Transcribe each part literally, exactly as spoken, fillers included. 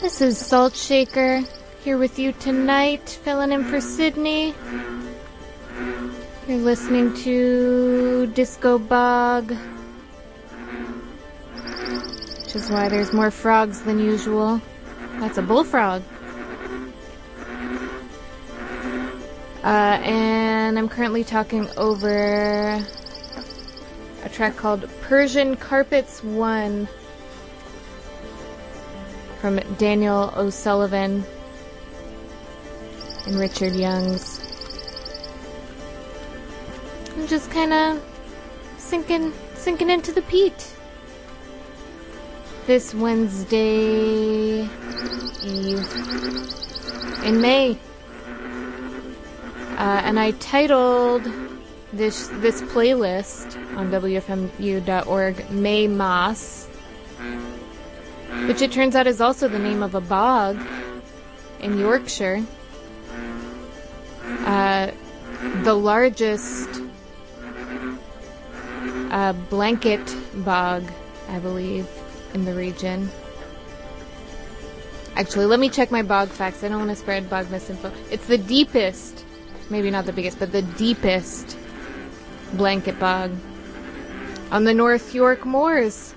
This is Salt Shaker, here with you tonight, filling in for Sydney. You're listening to Disco Bog, which is why there's more frogs than usual. That's a bullfrog. Uh, and I'm currently talking over a track called Persian Carpets one from Daniel O'Sullivan and Richard Youngs. I'm just kind of sinking, sinking into the peat this Wednesday Eve in May. Uh, and I titled this this playlist on W F M U dot org May Moss, which it turns out is also the name of a bog in Yorkshire. Uh, the largest uh, blanket bog, I believe, in the region. Actually, let me check my bog facts. I don't want to spread bog misinfo. It's the deepest, maybe not the biggest, but the deepest blanket bog on the North York Moors.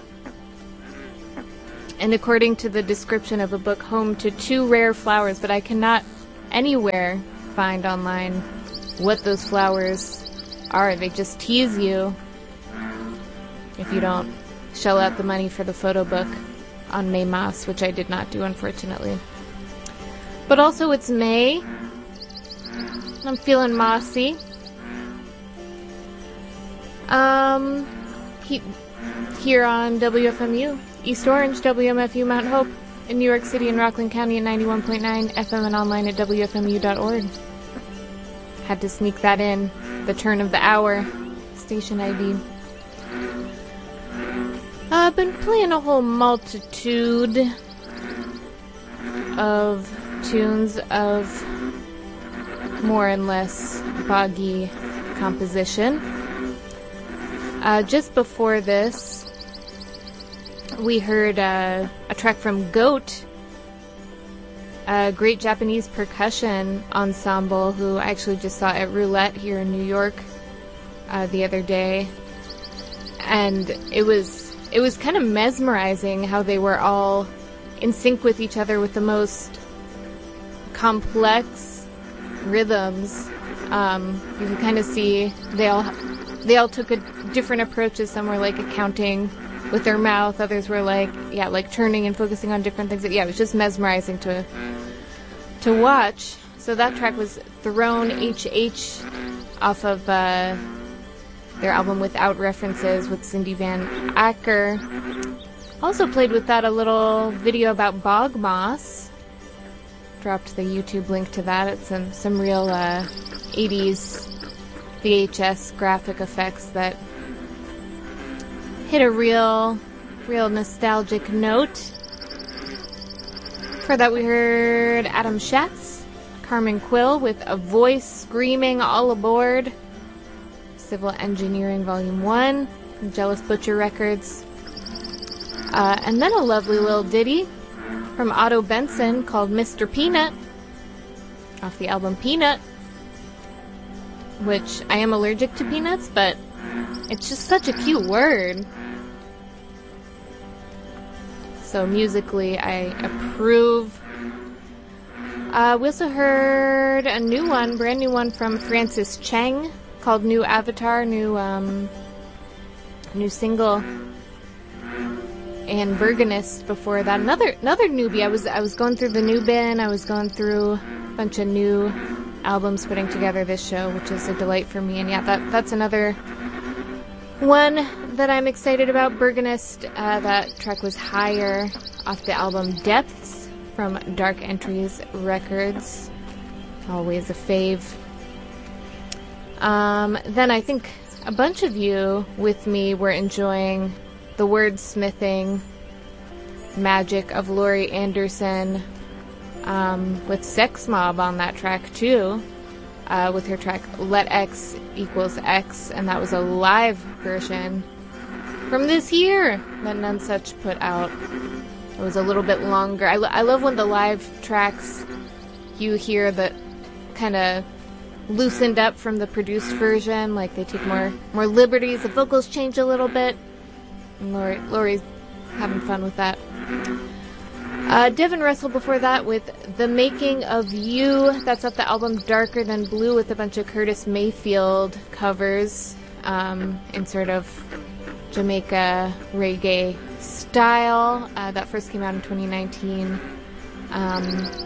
And according to the description of a book, home to two rare flowers, but I cannot anywhere find online what those flowers are. They just tease you if you don't shell out the money for the photo book on May Moss, which I did not do, unfortunately. But also it's May. I'm feeling mossy. Um, he, here on W F M U, East Orange, W M F U Mount Hope, in New York City and Rockland County at ninety-one point nine F M and online at W F M U dot org. Had to sneak that in, the turn of the hour, station I D. I've been playing a whole multitude of tunes of more and less boggy composition. Uh, just before this, we heard uh, a track from Goat, a great Japanese percussion ensemble who I actually just saw at Roulette here in New York uh, the other day. And it was it was kind of mesmerizing how they were all in sync with each other with the most complex rhythms. Um, you can kind of see they all they all took a different approaches. Some were like accounting with their mouth. Others were like, yeah, like turning and focusing on different things. Yeah, it was just mesmerizing to to watch. So that track was Throne H H off of uh, their album Without References with Cindy Van Acker. Also played with that a little video about bog moss. Dropped the YouTube link to that. It's some, some real uh, eighties V H S graphic effects that hit a real, real nostalgic note. For that we heard Adam Schatz, Carmen Quill with A Voice Screaming All Aboard, Civil Engineering Volume one, Jealous Butcher Records. Uh, and then a lovely little ditty from Otto Benson called Mister Peanut, off the album Peanut, which I am allergic to peanuts, but it's just such a cute word. So musically, I approve. Uh, we also heard a new one, brand new one from Francis Cheng called New Avatar, new um, new single. And Bergenist before that. Another another newbie. I was I was going through the new bin. I was going through a bunch of new albums putting together this show, which is a delight for me. And yeah, that that's another one that I'm excited about. Bergenist. Uh, that track was Higher off the album Depths from Dark Entries Records. Always a fave. Um, then I think a bunch of you with me were enjoying the wordsmithing magic of Laurie Anderson, um, with Sex Mob on that track too, uh, with her track Let X Equals X, and that was a live version from this year that None Such put out It was a little bit longer. I, lo- I love when the live tracks you hear that kind of loosened up from the produced version. Like they take more more liberties. The vocals change a little bit. And Lori, Lori's having fun with that. Uh, Devin Russell before that with The Making of You. That's off the album Darker Than Blue with a bunch of Curtis Mayfield covers um, in sort of Jamaica reggae style. Uh, that first came out in twenty nineteen. Um,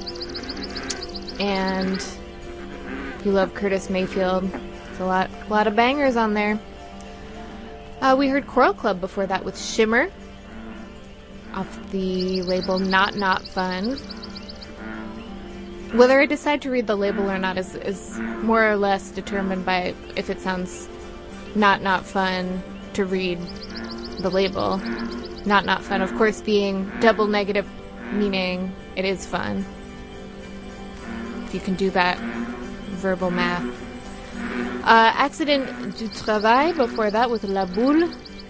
and if you love Curtis Mayfield, there's a lot, a lot of bangers on there. Uh, we heard Choral Club before that with Shimmer off the label Not Not Fun. Whether I decide to read the label or not is, is more or less determined by if it sounds not not fun to read the label. Not not fun, of course, being double negative, meaning it is fun. If you can do that verbal math. Uh, Accident du Travail before that with La Boule.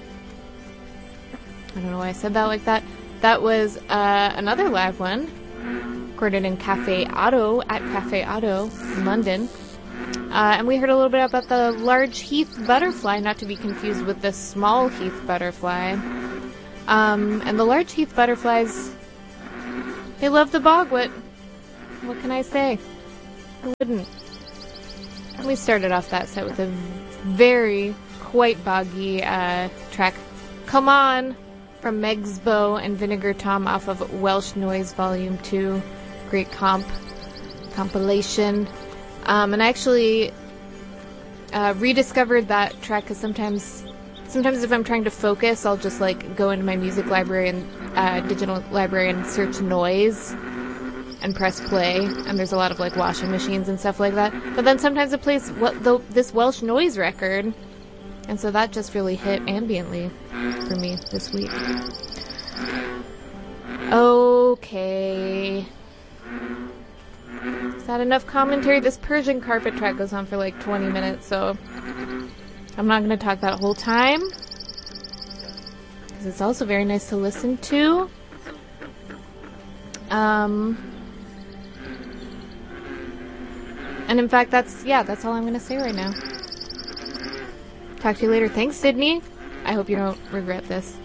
I don't know why I said that like that. That was uh, another live one, recorded in Cafe Otto, at Cafe Otto in London. Uh, and we heard a little bit about the large heath butterfly, not to be confused with the small heath butterfly. Um, and the large heath butterflies, they love the bog. What, what can I say? Who wouldn't? We started off that set with a very quite boggy uh, track, Come On, from Megsbo and Vinegar Tom off of Welsh Noise Volume two. Great comp, compilation. Um, and I actually uh, rediscovered that track because sometimes, sometimes if I'm trying to focus, I'll just like go into my music library and uh, digital library and search noise and press play. And there's a lot of like washing machines and stuff like that. But then sometimes it plays what the, this Welsh Noise record. And so that just really hit ambiently for me this week. Okay. Is that enough commentary? This Persian carpet track goes on for like twenty minutes, so I'm not going to talk that whole time. Because it's also very nice to listen to. Um... And in fact, that's, yeah, that's all I'm going to say right now. Talk to you later. Thanks, Sydney. I hope you don't regret this.